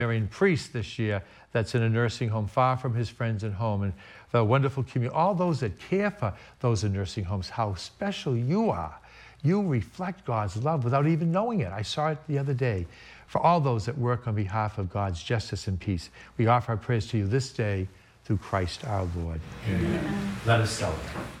Marian priest this year that's in a nursing home far from his friends and home, and the wonderful community, all those that care for those in nursing homes, how special you are. You reflect God's love without even knowing it. I saw it the other day. For all those that work on behalf of God's justice and peace, we offer our prayers to you this day through Christ our Lord. Amen. Let us celebrate.